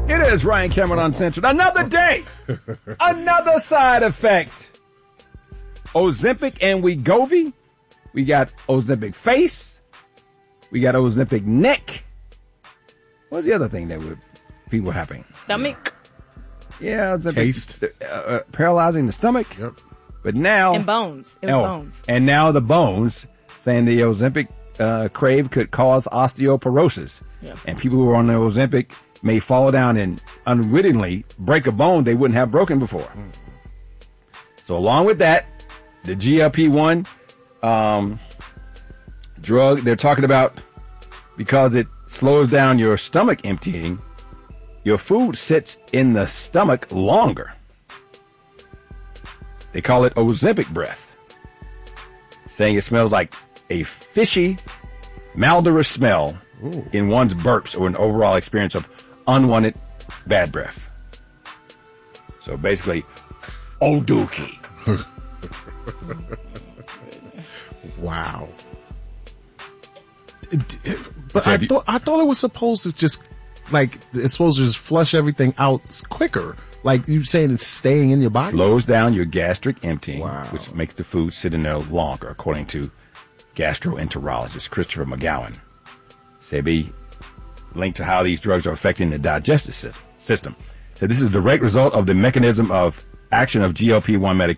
It is Ryan Cameron Uncensored. Another day. Another side effect. Ozempic and Wegovy. We got Ozempic face. We got Ozempic neck. What's the other thing that people were having? Stomach. Yeah. Ozempic, Taste. Paralyzing the stomach. Yep. But now. And bones. It was bones. And now the bones, saying the Ozempic crave could cause osteoporosis. Yeah. And people who are on the Ozempic may fall down and unwittingly break a bone they wouldn't have broken before. So along with that, the GLP-1 drug they're talking about, because it slows down your stomach emptying, your food sits in the stomach longer. They call it Ozempic breath, saying it smells like a fishy, malodorous smell in one's burps or an overall experience of unwanted bad breath. So basically, Odookie. Wow. But I thought it was supposed to just, like, it's supposed to just flush everything out quicker. Like you saying, it's staying in your body? Slows down your gastric emptying, Wow. which makes the food sit in there longer, according to gastroenterologist Christopher McGowan. Sebi linked to how these drugs are affecting the digestive system. So this is a direct result of the mechanism of action of GLP-1 medication.